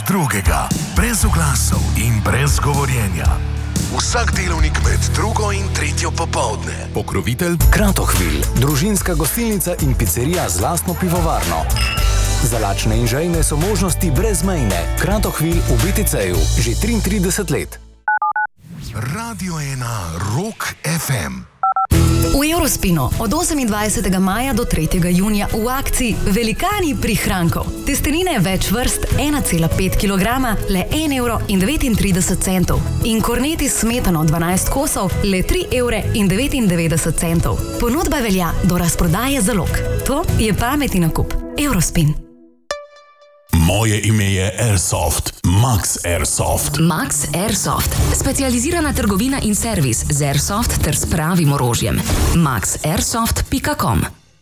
drugega, brez oglasov in brez govorjenja. Vsak delovnik med 2. in 3. popoldne. Pokrovitelj Kratochwil, družinska gostilnica in picerija z lastno pivovarno. Za lačne in žejne so možnosti brezmejne. Kratochwil v BTC-ju že 33 let. Radio 1 Rock FM. V Eurospinu od 28. maja do 3. junija v akciji Velikani prihrankov. Testenine več vrst 1,5 kg, le 1,39 €. In korneti s smetano 12 kosov, le 3,99 €. Ponudba velja do razprodaje zalog. To je pametni nakup. Eurospin. Moje ime je Airsoft, Max Airsoft. Max Airsoft, specializirana trgovina in servis z Airsoft ter s pravim orožjem. maxairsoft.com.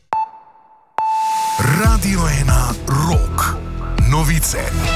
Radio 1 Rock. Novice.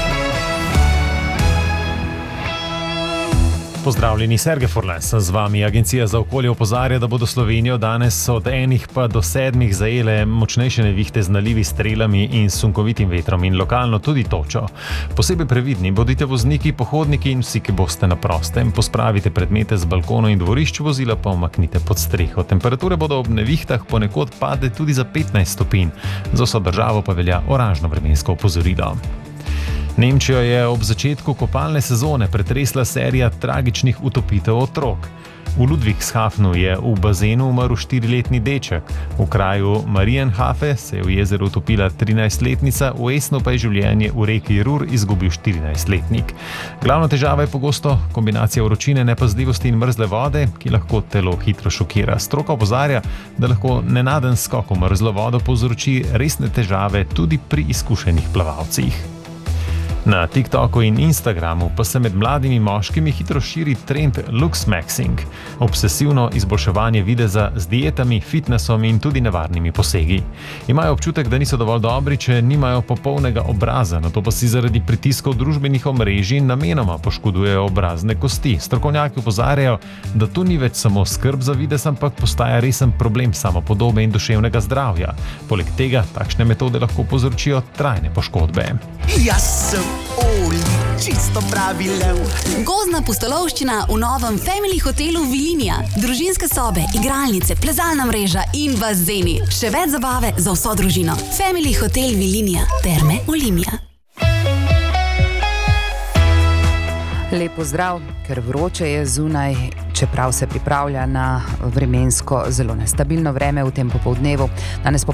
Pozdravljeni, Sergej Forles, z vami. Agencija za okolje opozarja, da bodo Slovenijo danes od 1 pa do 7 zajele močnejše nevihte z nalivi, strelami in sunkovitim vetrom in lokalno tudi točo. Posebej previdni bodite vozniki, pohodniki in vsi, ki boste na prostem. Pospravite predmete z balkonov in dvorišč, vozila pa umaknite pod streho. Temperature bodo ob nevihtah ponekod pade tudi za 15 stopinj. Za vso državo pa velja oranžno vremensko opozorilo. Nemčijo je ob začetku kopalne sezone pretresla serija tragičnih utopitev otrok. V Ludwigshafenu je v bazenu umrl 4-letni deček. V kraju Marienhafe se je v jezeru utopila 13-letnica, v Esnu pa je življenje v reki Rur izgubil 14-letnik. Glavna težava je pogosto kombinacija vročine, nepazljivosti in mrzle vode, ki lahko telo hitro šokira. Stroka opozarja, da lahko nenaden skok v mrzlo vodo povzroči resne težave tudi pri izkušenih plavalcih. Na TikToku in Instagramu pa se med mladimi moškimi hitro širi trend looksmaxing, obsesivno izboljševanje videza z dietami, fitnessom in tudi nevarnimi posegi. Imajo občutek, da niso dovolj dobri, če nimajo popolnega obraza, nato pa si zaradi pritiskov družbenih omrežij namenoma poškodujejo obrazne kosti. Strokovnjaki opozarjajo, da to ni več samo skrb za videz, ampak postaja resen problem samopodobe in duševnega zdravja. Poleg tega takšne metode lahko povzročijo trajne poškodbe. Jaz sem Oli, čisto pravi lev. Gozdna pustolovščina v novem Family hotelu Vilinija. Družinske sobe, igralnice, plezalna mreža in bazeni. Še več zabave za vso družino. Family hotel Vilinija. Terme Olimia. Lep pozdrav, ker vroče je zunaj, čeprav se pripravlja na vremensko zelo nestabilno vreme v tem popoldnevu. Danes